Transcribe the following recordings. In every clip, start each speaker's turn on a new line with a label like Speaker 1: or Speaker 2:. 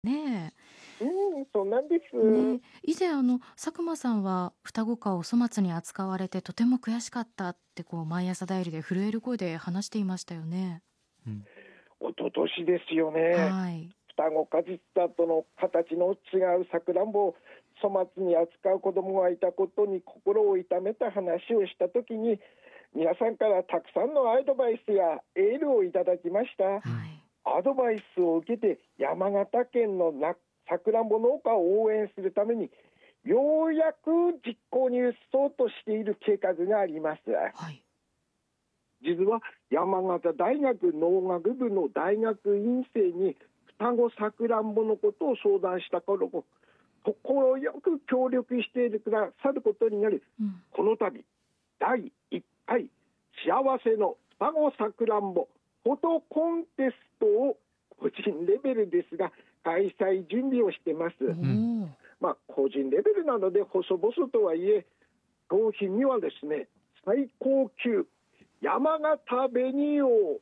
Speaker 1: ね
Speaker 2: そうなんです。
Speaker 1: え。以前佐久間さんは双子科を粗末に扱われてとても悔しかったって毎朝ダイヤルで震える声で話していましたよね。
Speaker 3: うん、
Speaker 2: 一昨年ですよね。
Speaker 1: はい。
Speaker 2: 双子果実だとの形の違うさくらんぼを粗末に扱う子供がいたことに心を痛めた話をしたときに、皆さんからたくさんのアドバイスやエールをいただきました。
Speaker 1: はい。
Speaker 2: アドバイスを受けて山形県のさくらんぼ農家を応援するためにようやく実行に移そうとしている計画があります。
Speaker 1: はい。
Speaker 2: 実は山形大学農学部の大学院生に双子さくらんぼのことを相談した頃、快く協力してくださることになり、この度第1回幸せの双子さくらんぼフォトコンテストを個人レベルですが開催準備をしています。個人レベルなので細々とはいえ、商品にはですね、最高級山形紅王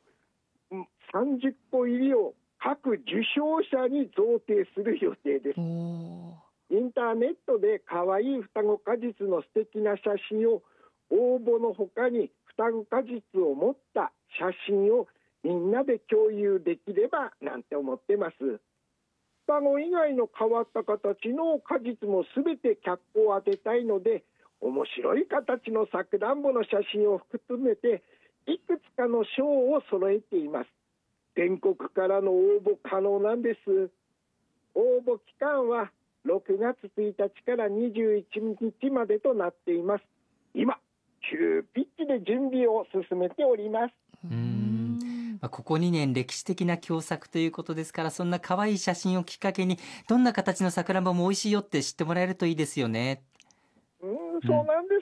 Speaker 2: 30個入りを各受賞者に贈呈する予定です。インターネットで可愛い双子果実の素敵な写真を応募の他に双子果実を持った写真をみんなで共有できればなんて思ってます。双子以外の変わった形の果実もすべて脚光を当てたいので、面白い形のさくらんぼの写真を含めていくつかの賞を揃えています。全国からの応募可能なんです。応募期間は6月1日から21日までとなっています。今急ピッチで準備を進めております。
Speaker 3: ここ2年歴史的な共作ということですから、そんな可愛い写真をきっかけにどんな形のさくらんぼも美味しいよって知ってもらえるといいですよね。
Speaker 2: そうなんです。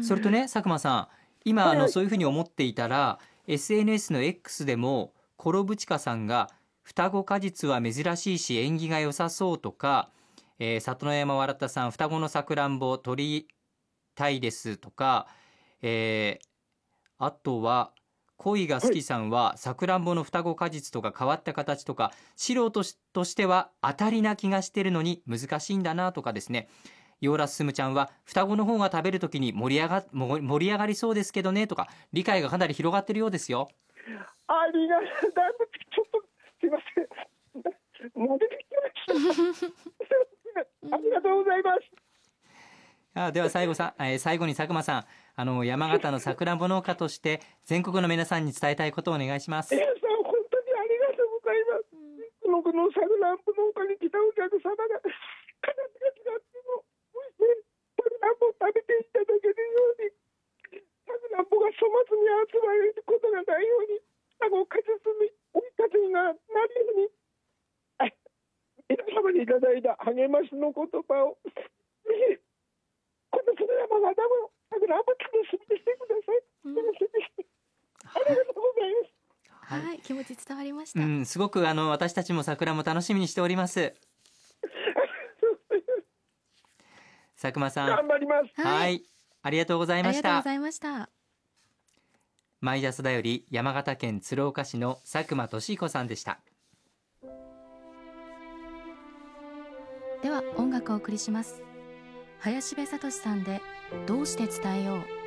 Speaker 3: それとね、佐久間さん、今そういうふうに思っていたら SNS の X でもコロブチカさんが双子果実は珍しいし縁起が良さそうとか、里の山わらたさん双子のさくらんぼ取りたいですとか、あとは恋が好きさんはさくらんぼの双子果実とか変わった形とか素人としては当たりな気がしてるのに難しいんだなとかですね、ヨーラススムちゃんは双子の方が食べるときに盛り上がりそうですけどねとか、理解がかなり広がってるようですよ。
Speaker 2: ありがとう。ちょっとすいません、もう出てきましたありがとうございます。
Speaker 3: では最後に佐久間さん、山形のさくらんぼ農家として全国の皆さんに伝えたいことをお願いします。
Speaker 2: 皆さん本当にありがとうございます。僕のさくらんぼ農家に来たお客様が形が違ってもおいしいさくらんぼを食べていただけるように、さくらんぼが粗末に扱われることがないように、双子果実に追い風になるように、皆様にいただいた励ましの言葉をぜひ今年の山形もさくらんぼ楽しみにしてください。ありがとうございます。
Speaker 1: はい、気持ち伝わりました。
Speaker 3: すごく私たちも桜も楽しみにしております。佐久間さん、
Speaker 2: 頑張ります。
Speaker 3: はい、ありがとうございました。
Speaker 1: ありがとうございました。
Speaker 3: 毎朝だより山形県鶴岡市の佐久間俊彦さんでした。
Speaker 1: では音楽をお送りします。林部聡さんでどうして伝えよう。